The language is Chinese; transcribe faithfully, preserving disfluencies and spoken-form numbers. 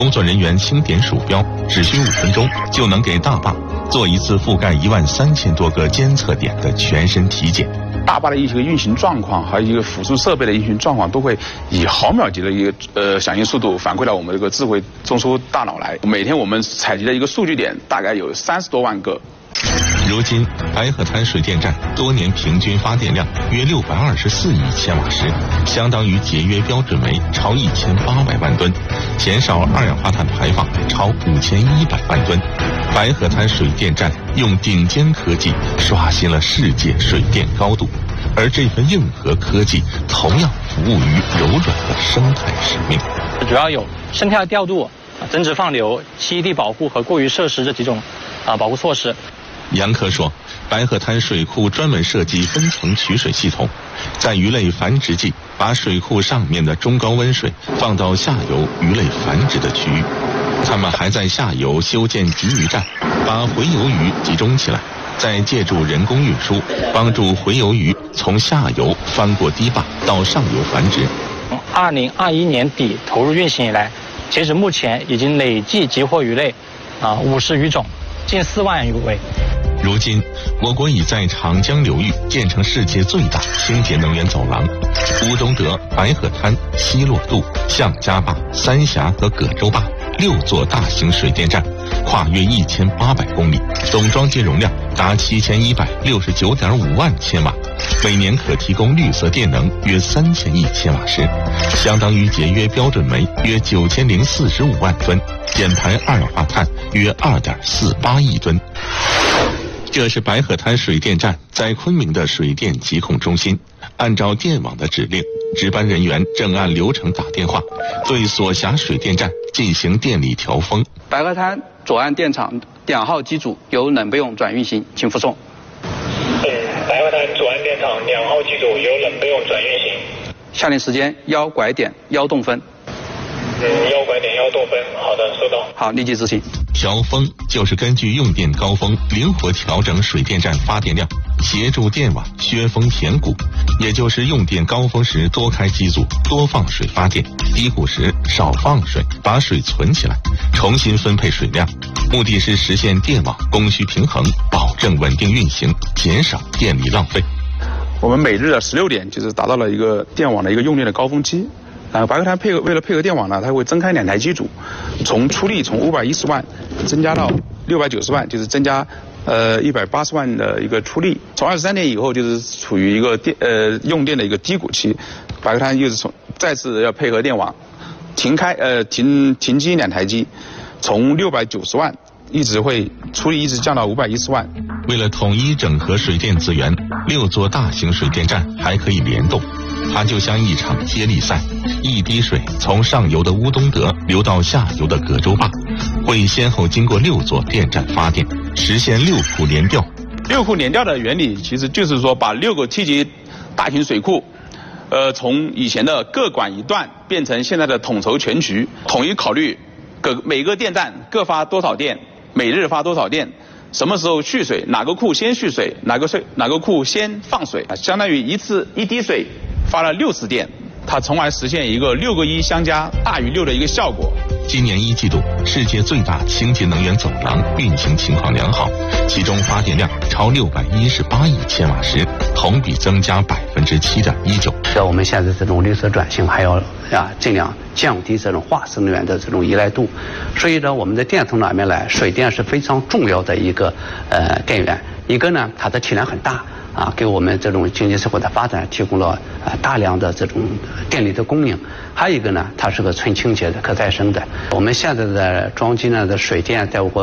工作人员轻点鼠标，只需五分钟就能给大坝做一次覆盖一万三千多个监测点的全身体检。 大坝的一些运行状况，还有一个辅助设备的运行状况，都会以毫秒级的一个呃响应速度反馈到我们这个智慧中枢大脑来。每天我们采集的一个数据点大概有三十多万个。 如今，白鹤滩水电站多年平均发电量约六百二十四亿千瓦时，相当于节约标准煤超一千八百万吨，减少二氧化碳排放超五千一百万吨。白鹤滩水电站用顶尖科技刷新了世界水电高度，而这份硬核科技同样服务于柔软的生态使命。 主要有生态调度、增值放流、栖地保护和过渔设施这几种啊保护措施。 杨科说，白鹤滩水库专门设计分层取水系统，在鱼类繁殖季，把水库上面的中高温水放到下游鱼类繁殖的区域。他们还在下游修建集鱼站，把洄游鱼集中起来，再借助人工运输，帮助洄游鱼从下游翻过堤坝到上游繁殖。 从二零二一年底投入运行以来，截止目前已经累计集获鱼类啊五十余种，近四万余尾。 如今，我国已在长江流域建成世界最大清洁能源走廊，乌东德、白鹤滩、西洛渡、向家坝、三峡和葛洲坝六座大型水电站，跨越一千八百公里，总装机容量达七千一百六十九点五万千瓦，每年可提供绿色电能约三千亿千瓦时，相当于节约标准煤约九千零四十五万吨，减排二氧化碳约二点四八亿吨。这是白鹤滩水电站在昆明的水电疾控中心，按照电网的指令，值班人员正按流程打电话，对所辖水电站进行电力调峰。 白鹤滩左岸电厂两号机组由冷备用转运行，请复送。 嗯，白鹤滩左岸电厂两号机组由冷备用转运行。 下令时间幺拐点幺洞分。 嗯，幺拐点幺洞分，好的，收到。 好，立即执行。 调峰就是根据用电高峰灵活调整水电站发电量，协助电网削峰填谷，也就是用电高峰时多开机组多放水发电，低谷时少放水，把水存起来，重新分配水量，目的是实现电网供需平衡，保证稳定运行，减少电力浪费。 我们每日的十六点就是达到了一个电网的一个用电的高峰期。呃，白鹤滩配合为了配合电网呢，它会增开两台机组，从出力从五百一十万增加到六百九十万，就是增加呃一百八十万的一个出力。从二十三点以后就是处于一个电呃用电的一个低谷期，白鹤滩又是从再次要配合电网停开呃停停机两台机，从六百九十万一直会出力一直降到五百一十万。 为了统一整合水电资源，六座大型水电站还可以联动。它就像一场接力赛，一滴水从上游的乌东德流到下游的葛洲坝，会先后经过六座电站发电，实现六库联调。 六库联调的原理其实就是说，把六个梯级大型水库，呃，从以前的各管一段变成现在的统筹全局，统一考虑各每个电站各发多少电，每日发多少电。什么时候蓄水？哪个库先蓄水？哪个水？哪个库先放水？啊，相当于一次一滴水发了六次电，它从而实现一个六个一相加大于六的一个效果。 今年一季度，世界最大清洁能源走廊运行情况良好，其中发电量超六百一十八亿千瓦时，同比增加百分之七点一九。 我们现在这种绿色转型，还要啊尽量降低这种化石能源的这种依赖度。所以呢，我们的电从哪边来？水电是非常重要的一个呃电源。一个呢，它的体量很大。啊，给我们这种经济社会的发展提供了啊大量的这种电力的供应。还有一个呢，它是个纯清洁的、可再生的。我们现在的装机呢的水电在我国